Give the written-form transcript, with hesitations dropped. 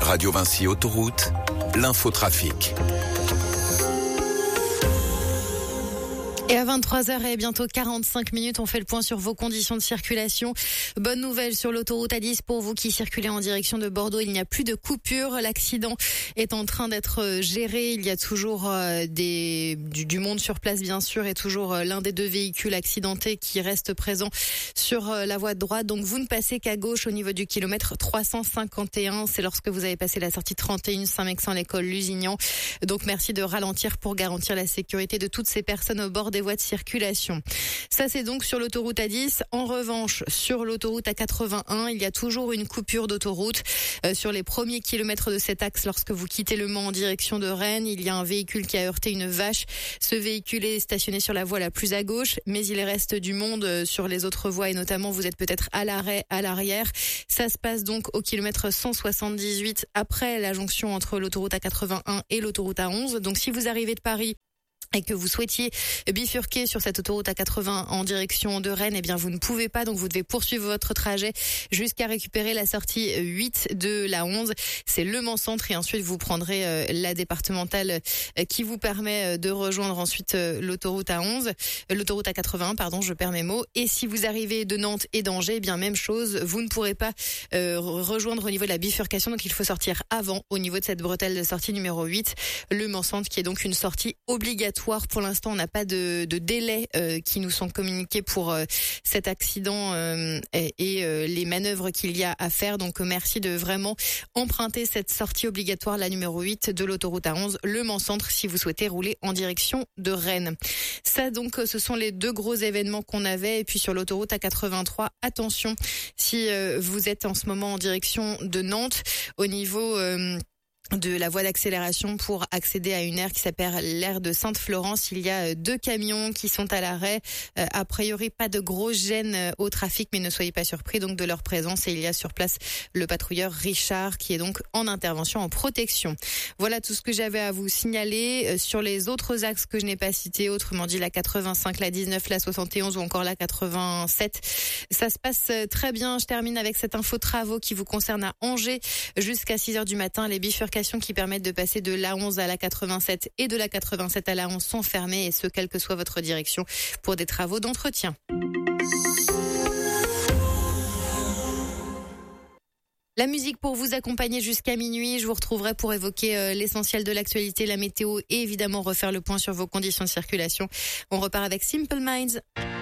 Radio Vinci Autoroute, l'infotrafic. Et à 23h et bientôt 45 minutes, on fait le point sur vos conditions de circulation. Bonne nouvelle sur l'autoroute A10 pour vous qui circulez en direction de Bordeaux. Il n'y a plus de coupure. L'accident est en train d'être géré. Il y a toujours du monde sur place, bien sûr, et toujours l'un des deux véhicules accidentés qui reste présent sur la voie de droite. Donc vous ne passez qu'à gauche au niveau du kilomètre 351. C'est lorsque vous avez passé la sortie 31 Saint-Mexan-l'École Lusignan. Donc merci de ralentir pour garantir la sécurité de toutes ces personnes au bord des voies de circulation. Ça, c'est donc sur l'autoroute A10. En revanche, sur l'autoroute A81, il y a toujours une coupure d'autoroute. Sur les premiers kilomètres de cet axe, lorsque vous quittez Le Mans en direction de Rennes, il y a un véhicule qui a heurté une vache. Ce véhicule est stationné sur la voie la plus à gauche, mais il reste du monde sur les autres voies et notamment vous êtes peut-être à l'arrêt, à l'arrière. Ça se passe donc au kilomètre 178 après la jonction entre l'autoroute A81 et l'autoroute A11. Donc si vous arrivez de Paris et que vous souhaitiez bifurquer sur cette autoroute A80 en direction de Rennes, eh bien vous ne pouvez pas, donc vous devez poursuivre votre trajet jusqu'à récupérer la sortie 8 de la 11. C'est Le Mans Centre et ensuite vous prendrez la départementale qui vous permet de rejoindre ensuite l'autoroute A11, l'autoroute A81, pardon, je perds mes mots. Et si vous arrivez de Nantes et d'Angers, eh bien même chose, vous ne pourrez pas rejoindre au niveau de la bifurcation, donc il faut sortir avant au niveau de cette bretelle de sortie numéro 8, Le Mans Centre, qui est donc une sortie obligatoire. Pour l'instant, on n'a pas de délai qui nous sont communiqués pour cet accident et les manœuvres qu'il y a à faire. Donc, merci de vraiment emprunter cette sortie obligatoire, la numéro 8 de l'autoroute A11, Le Mans Centre, si vous souhaitez rouler en direction de Rennes. Ça, donc, ce sont les deux gros événements qu'on avait. Et puis, sur l'autoroute A83, attention, si vous êtes en ce moment en direction de Nantes, au niveau de la voie d'accélération pour accéder à une aire qui s'appelle l'aire de Sainte-Florence. Il y a deux camions qui sont à l'arrêt. A priori, pas de gros gêne au trafic, mais ne soyez pas surpris donc de leur présence. Et il y a sur place le patrouilleur Richard qui est donc en intervention, en protection. Voilà tout ce que j'avais à vous signaler. Sur les autres axes que je n'ai pas cités, autrement dit la 85, la 19, la 71 ou encore la 87, ça se passe très bien. Je termine avec cette info travaux qui vous concerne à Angers jusqu'à 6h du matin. Les bifurcations qui permettent de passer de l'A11 à la 87 et de la 87 à la 11 sont fermées, et ce, quelle que soit votre direction, pour des travaux d'entretien. La musique pour vous accompagner jusqu'à minuit. Je vous retrouverai pour évoquer l'essentiel de l'actualité, la météo et évidemment refaire le point sur vos conditions de circulation. On repart avec Simple Minds.